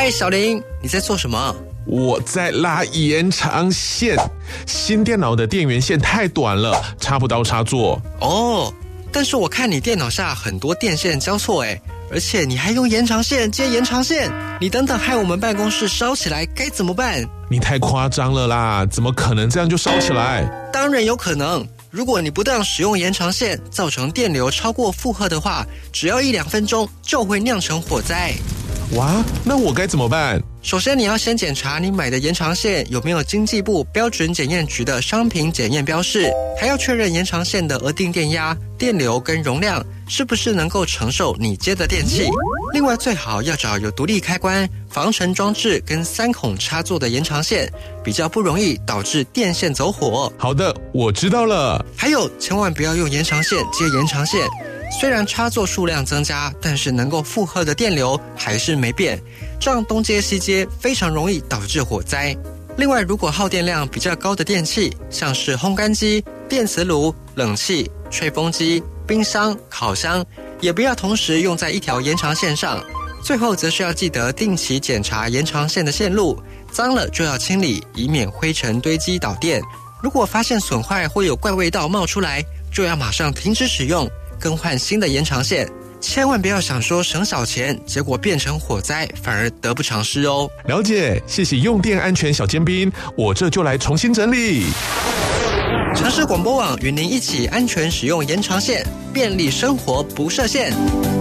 嗨，小林，你在做什么？ 我在拉延长线，新电脑的电源线太短了，插不到插座。 哦，但是我看你电脑下很多电线交错诶，而且你还用延长线接延长线，你等等害我们办公室烧起来该怎么办？ 你太夸张了啦，怎么可能这样就烧起来？ 当然有可能，如果你不当使用延长线，造成电流超过负荷的话，只要1-2分钟就会酿成火灾。 哇，那我该怎么办？ 首先你要先检查你买的延长线有没有经济部标准检验局的商品检验标示，还要确认延长线的额定电压、电流跟容量是不是能够承受你接的电器。另外最好要找有独立开关、防尘装置跟3孔插座的延长线，比较不容易导致电线走火。 好的，我知道了。 还有千万不要用延长线接延长线，虽然插座数量增加，但是能够负荷的电流还是没变，这样东接西接非常容易导致火灾。另外，如果耗电量比较高的电器，像是烘干机、电磁炉、冷气、吹风机、冰箱、烤箱，也不要同时用在一条延长线上。最后则是要记得定期检查延长线的线路，脏了就要清理，以免灰尘堆积导电。如果发现损坏或有怪味道冒出来，就要马上停止使用，更换新的延长线。千万不要想说省小钱，结果变成火灾，反而得不偿失哦。 了解，谢谢用电安全小尖兵，我这就来重新整理。 城市广播网与您一起安全使用延长线，便利生活不设限。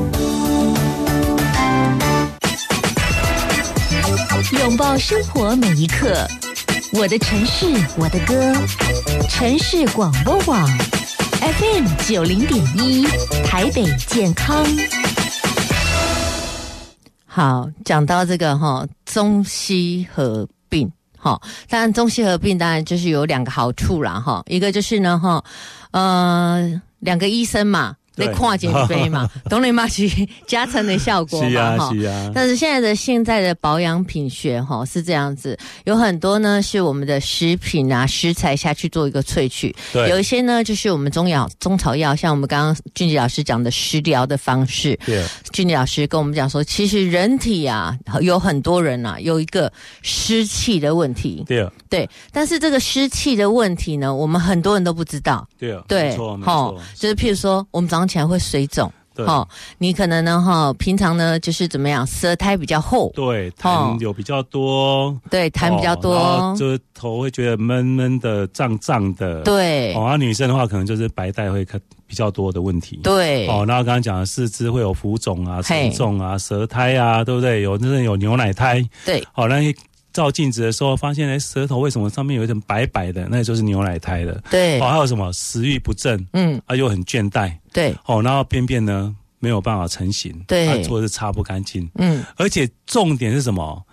拥抱生活每一刻，我的城市，我的歌。城市广播网 FM 90.1，台北健康。 好，讲到这个中西合并。当然中西合并当然就是有2个好处啦一个就是呢2个医生嘛在看减肥嘛，当然嘛是加成的效果嘛。 是啊。 但是现在的保养品学是这样子，有很多呢是我们的食品啊食材下去做一个萃取， 对， 有一些呢就是我们中草药，像我们刚刚俊吉老师讲的食疗的方式。 对， 俊吉老师跟我们讲说，其实人体啊有很多人啊有一个湿气的问题。对，但是这个湿气的问题呢，我们很多人都不知道。 对，没错， 就是譬如说我们早上起来会水肿，你可能呢平常呢就是怎么样，舌苔比较厚， 对，痰有比较多， 对，痰比较多， 就头会觉得闷闷的、胀胀的， 对， 女生的话可能就是白带会比较多的问题， 对， 然后刚刚讲的四肢会有浮肿啊、沉重啊、舌苔啊，对不对？真的有牛奶苔， 对， 那照镜子的时候发现舌头为什么上面有一点白白的，那就是牛奶苔的。 对， 还有什么食欲不振，又很倦怠， 对， 然后便便呢没有办法成型， 对， 或者是擦不干净，而且重点是什么？